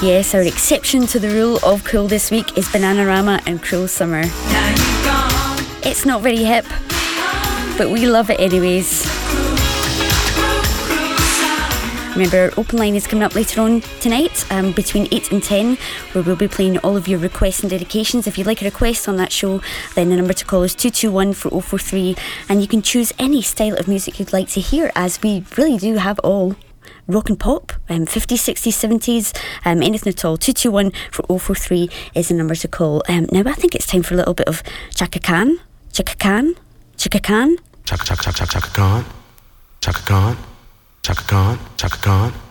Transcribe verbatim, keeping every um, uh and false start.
Yes, our exception to the rule of cool this week is Bananarama and Cruel Summer. It's not very hip, but we love it anyways. Remember, our open line is coming up later on tonight, um, between eight and ten, where we'll be playing all of your requests and dedications. If you'd like a request on that show, then the number to call is two two one four oh four three, and you can choose any style of music you'd like to hear, as we really do have all. Rock and pop, um, fifties, sixties, seventies, um, anything at all. two two one four oh four three is the number to call. Um, now I think it's time for a little bit of Chaka Khan. Chaka Khan? Chaka Khan? Chaka Chaka Chaka Chaka Khan. Chaka Khan. Chaka Khan. Chaka Khan.